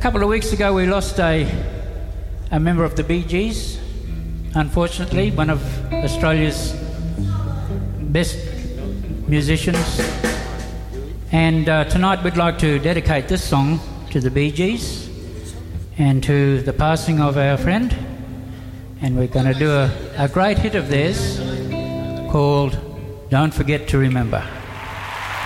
couple of weeks ago we lost a member of the Bee Gees, unfortunately, one of Australia's best musicians. And tonight we'd like to dedicate this song to the Bee Gees and to the passing of our friend. And we're going to do a great hit of theirs called Don't Forget to Remember.